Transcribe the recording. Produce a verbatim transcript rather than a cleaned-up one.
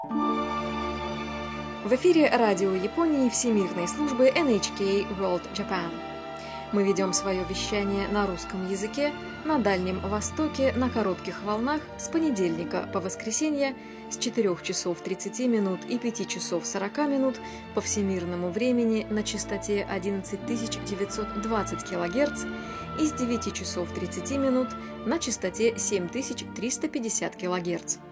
В эфире радио Японии Всемирной службы эн эйч кей World Japan. Мы ведем свое вещание на русском языке на Дальнем Востоке на коротких волнах с понедельника по воскресенье с четырёх часов тридцати минут и пяти часов сорока минут по всемирному времени на частоте одиннадцать тысяч девятьсот двадцать килогерц и с девяти часов тридцати минут на частоте семь тысяч триста пятьдесят килогерц.